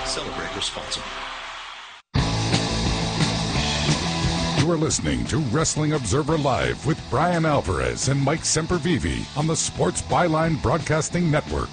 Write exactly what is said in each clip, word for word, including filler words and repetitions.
Celebrate responsibly. You are listening to Wrestling Observer Live with Brian Alvarez and Mike Sempervive on the Sports Byline Broadcasting Network.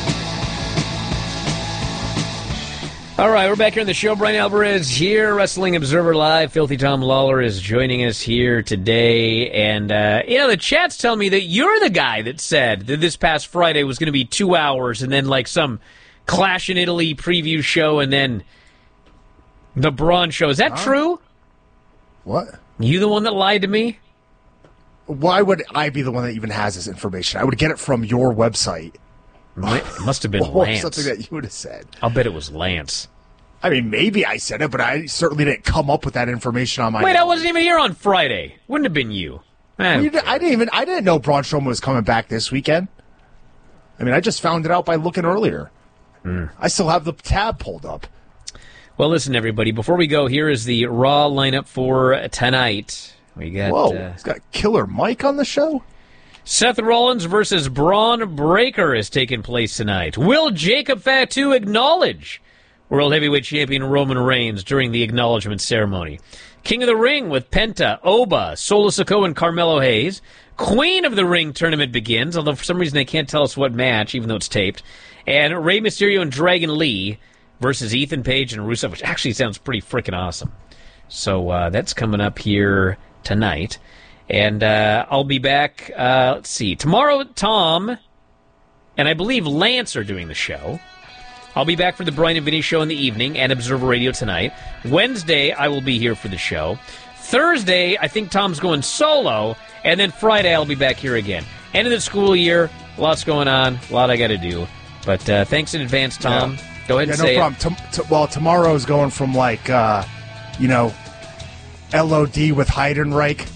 All right, we're back here on the show. Brian Alvarez here, Wrestling Observer Live. Filthy Tom Lawler is joining us here today. And, uh, you know, the chat's telling me that you're the guy that said that this past Friday was going to be two hours and then, like, some Clash in Italy preview show and then the Braun show. Is that huh? true? What? You the one that lied to me? Why would I be the one that even has this information? I would get it from your website. It must have been or Lance. Something that you would have said. I'll bet it was Lance. I mean, maybe I said it, but I certainly didn't come up with that information on my Wait, own. I wasn't even here on Friday. Wouldn't have been you. I, you did, I didn't even. I didn't know Braun Strowman was coming back this weekend. I mean, I just found it out by looking earlier. Mm. I still have the tab pulled up. Well, listen, everybody. Before we go, here is the Raw lineup for tonight. We got. Whoa, uh, he's got Killer Mike on the show. Seth Rollins versus Braun Breaker is taking place tonight. Will Jacob Fatu acknowledge World Heavyweight Champion Roman Reigns during the acknowledgement ceremony? King of the Ring with Penta, Oba, Solo Sikoa, and Carmelo Hayes. Queen of the Ring tournament begins, although for some reason they can't tell us what match, even though it's taped. And Rey Mysterio and Dragon Lee versus Ethan Page and Rusev, which actually sounds pretty freaking awesome. So uh, that's coming up here tonight. And uh, I'll be back, uh, let's see, tomorrow Tom and I believe Lance are doing the show. I'll be back for the Brian and Vinny show in the evening and Observer Radio tonight. Wednesday, I will be here for the show. Thursday, I think Tom's going solo. And then Friday, I'll be back here again. End of the school year, lots going on, a lot I got to do. But uh, thanks in advance, Tom. Yeah. Go ahead yeah, and no say problem. it. T- t- well, tomorrow's going from, like, uh, you know, L O D with Heidenreich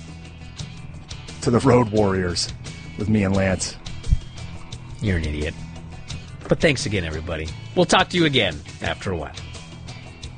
to the Road Warriors with me and Lance. You're an idiot. But thanks again, everybody. We'll talk to you again after a while.